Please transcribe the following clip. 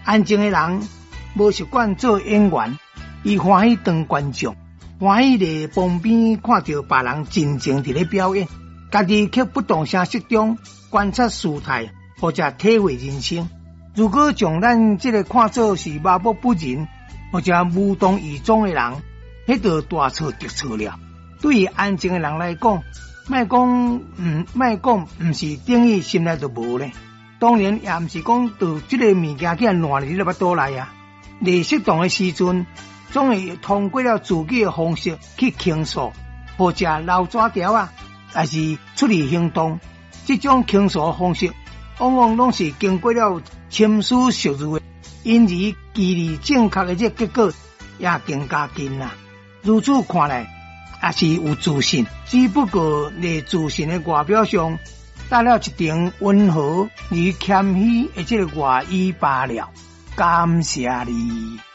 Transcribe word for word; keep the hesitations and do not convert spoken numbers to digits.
安静的人无习惯做演员，伊欢喜当观众，欢喜伫旁边看到别人真正伫咧表演，家己却不动声色中观察事态，或者体会人生。如果将咱这个看作是麻木不仁，或者无动于衷的人，迄就大错特错了。对于安静的人来讲，莫讲唔莫讲，唔是等于心内就无咧。当然也唔是讲到这个物件竟烂入你巴肚内啊。在适当的时阵，总会通过了自己的方式去倾诉，或者留纸条啊，还是出力行动。这种倾诉方式，往往拢是经过了深思熟虑的，因而距离正确的这结果也更加近啦。如此看来，也是有自信，只不过在自信的外表上，带了一层温和而谦虚的这个外衣罢了。感谢你。